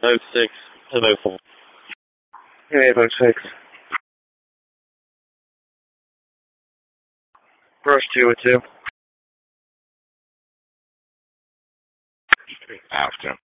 06 to 04. Yeah, 06. First 202. After.